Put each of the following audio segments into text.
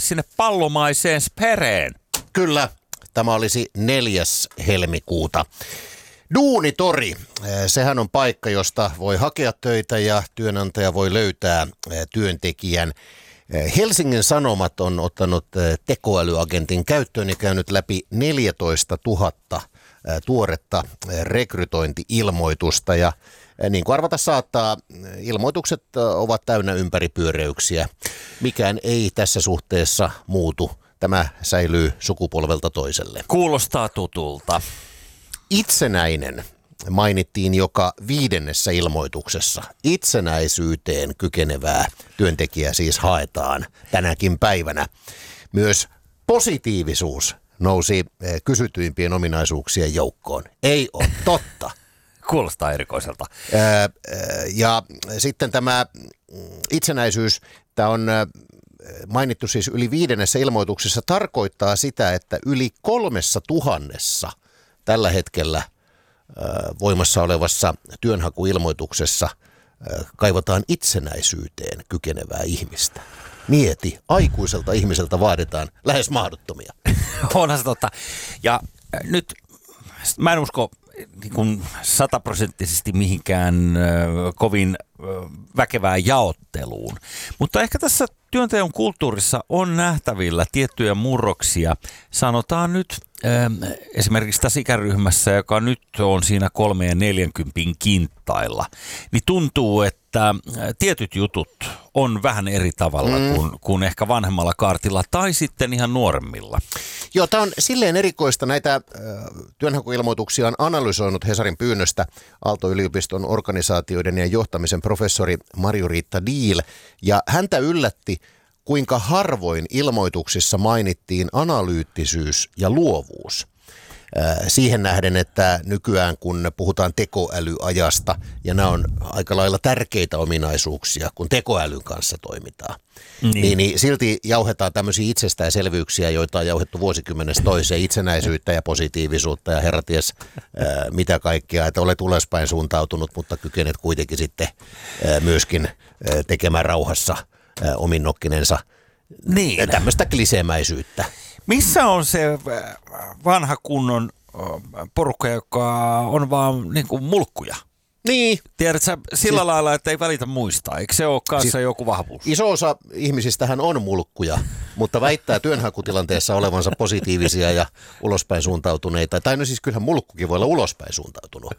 sinne pallomaiseen Spereen. Kyllä, tämä olisi 4. helmikuuta. Duunitori, sehän on paikka, josta voi hakea töitä ja työnantaja voi löytää työntekijän. Helsingin Sanomat on ottanut tekoälyagentin käyttöön ja käynyt läpi 14 000 tuoretta rekrytointi-ilmoitusta. Ja niin kuin arvata saattaa, ilmoitukset ovat täynnä ympäripyöräyksiä. Mikään ei tässä suhteessa muutu. Tämä säilyy sukupolvelta toiselle. Kuulostaa tutulta. Itsenäinen mainittiin joka 5. ilmoituksessa. Itsenäisyyteen kykenevää työntekijää siis haetaan tänäkin päivänä. Myös positiivisuus nousi kysytyimpien ominaisuuksien joukkoon. Ei ole totta. Kuulostaa erikoiselta. Ja sitten tämä itsenäisyys, tämä on mainittu siis yli 5. ilmoituksessa, tarkoittaa sitä, että yli 3000 tällä hetkellä voimassa olevassa työnhakuilmoituksessa kaivataan itsenäisyyteen kykenevää ihmistä. Mieti, aikuiselta ihmiseltä vaaditaan lähes mahdottomia. Onhan se totta. Ja nyt mä en usko niin 100% mihinkään kovin väkevään jaotteluun, mutta ehkä tässä työnteon kulttuurissa on nähtävillä tiettyjä murroksia. Sanotaan nyt esimerkiksi tässä ikäryhmässä, joka nyt on siinä 30-40 kintailla, niin tuntuu, että tietyt jutut on vähän eri tavalla kuin ehkä vanhemmalla kaartilla tai sitten ihan nuoremmilla. Joo, tämä on silleen erikoista. Näitä työnhakuilmoituksia on analysoinut Hesarin pyynnöstä Aalto-yliopiston organisaatioiden ja johtamisen professori Marju-Riitta Diil, ja häntä yllätti, kuinka harvoin ilmoituksissa mainittiin analyyttisyys ja luovuus. Siihen nähden, että nykyään kun puhutaan tekoälyajasta, ja nämä on aika lailla tärkeitä ominaisuuksia, kun tekoälyn kanssa toimitaan, niin silti jauhetaan tämmöisiä itsestäänselvyyksiä, joita on jauhettu vuosikymmenestä toiseen, itsenäisyyttä ja positiivisuutta ja herraties mitä kaikkea, että olet ulospäin suuntautunut, mutta kykenet kuitenkin sitten myöskin tekemään rauhassa ominnokkinensa tämmöistä kliseemäisyyttä. Missä on se vanha kunnon porukka, joka on vaan niin kuin mulkkuja? Niin. Tiedätkö sillä lailla, että ei välitä muistaa? Eikö se ole kanssa joku vahvuus? Iso osa ihmisistähän on mulkkuja, mutta väittää työnhakutilanteessa olevansa positiivisia ja ulospäin suuntautuneita. Tai no siis kyllähän mulkkukin voi olla ulospäin suuntautunut.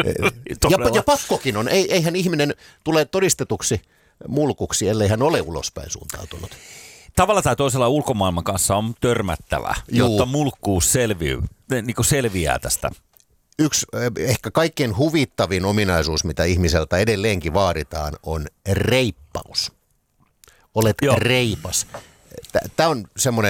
Ja pakkokin on. Eihän ihminen tule todistetuksi mulkuksi, ellei hän ole ulospäin suuntautunut. Tavalla tai toisella ulkomaailman kanssa on törmättävä, jotta mulkkuus selviää tästä. Yksi ehkä kaikkein huvittavin ominaisuus, mitä ihmiseltä edelleenkin vaaditaan, on reippaus. Olet reipas. Tämä on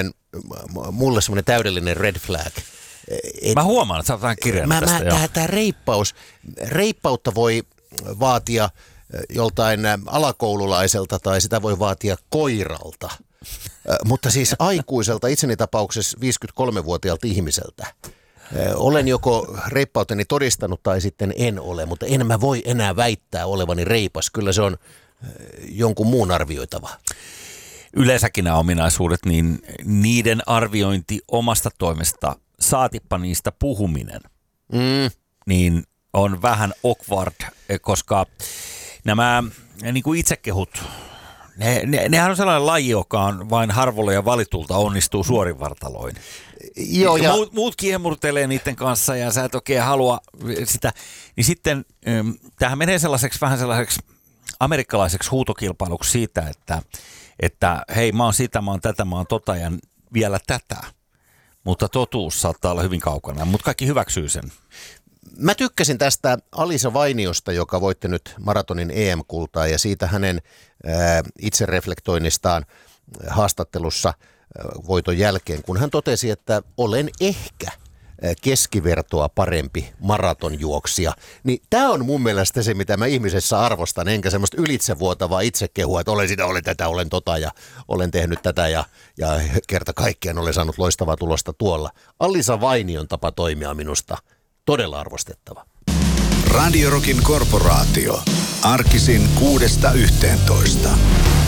mulle semmoinen täydellinen red flag. Mä huomaan, että sä oot vähän kirjannut tästä. Tämä reippautta voi vaatia joltain alakoululaiselta tai sitä voi vaatia koiralta. Mutta siis aikuiselta, itseni tapauksessa 53-vuotiaalta ihmiseltä. Olen joko reippauteni todistanut tai sitten en ole, mutta en mä voi enää väittää olevani reipas. Kyllä se on jonkun muun arvioitava. Yleensäkin nämä ominaisuudet, niin niiden arviointi omasta toimesta, saatippa niistä puhuminen, niin on vähän awkward, koska nämä niin kuin itsekehut, nehän on sellainen laji, joka on vain harvolle ja valitulta onnistuu suorinvartaloin. Joo, ja muut kiemurtelee niiden kanssa ja sä et oikein halua sitä. Niin sitten tämähän menee vähän sellaiseksi amerikkalaiseksi huutokilpailuksi siitä, että hei, mä oon sitä, mä oon tätä, mä oon tota ja vielä tätä. Mutta totuus saattaa olla hyvin kaukana, mutta kaikki hyväksyy sen. Mä tykkäsin tästä Alisa Vainiosta, joka voitti nyt maratonin EM-kultaa, ja siitä hänen itsereflektoinnistaan haastattelussa voiton jälkeen, kun hän totesi, että olen ehkä keskivertoa parempi maratonjuoksija. Niin tämä on mun mielestä se, mitä mä ihmisessä arvostan, enkä semmoista ylitsevuotavaa itsekehua, että olen sitä, olen tätä, olen tota ja olen tehnyt tätä ja kerta kaikkiaan olen saanut loistavaa tulosta tuolla. Alisa Vainion tapa toimia minusta todella arvostettava. Radio Rockin korporaatio. Arkisin 6–11.